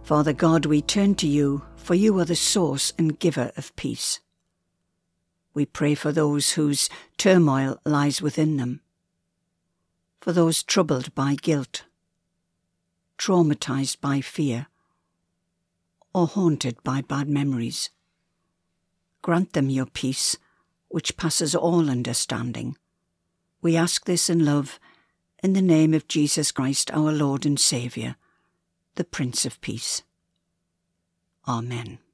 Father God, we turn to you, for you are the source and giver of peace. We pray for those whose turmoil lies within them, for those troubled by guilt, traumatized by fear, or haunted by bad memories. Grant them your peace, which passes all understanding. We ask this in love, in the name of Jesus Christ, our Lord and Saviour, the Prince of Peace. Amen.